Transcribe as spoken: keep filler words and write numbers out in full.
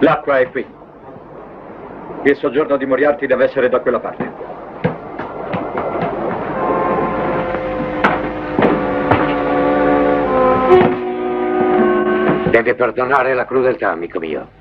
L'acqua è qui. Il soggiorno di Moriarty deve essere da quella parte. Deve perdonare la crudeltà, amico mio.